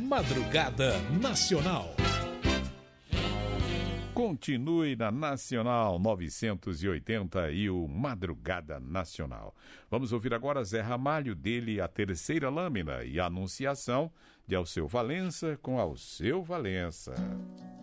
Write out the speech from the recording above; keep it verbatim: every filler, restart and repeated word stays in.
Madrugada Nacional. Continue na Nacional novecentos e oitenta e o Madrugada Nacional. Vamos ouvir agora Zé Ramalho, dele A Terceira Lâmina e a Anunciação de Alceu Valença com Alceu Valença.